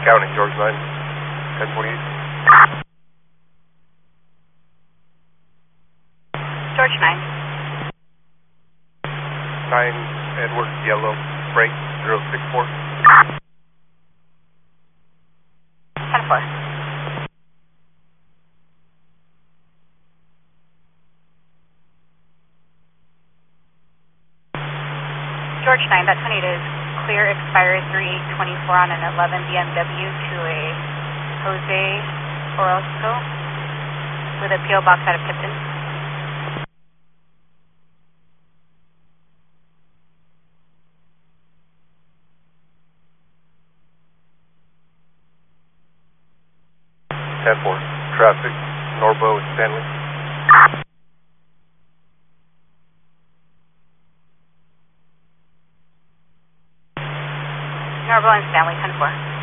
County, George 9, 1028. George 9. 9 Edward, yellow, break 064. 10-4. George 9, that 28 is clear, expires 3824 on an 11 BMW to a Jose Orozco with a P.O. box out of Tipton. Traffic, Norbo and Stanley. Norbo and Stanley, 10-4.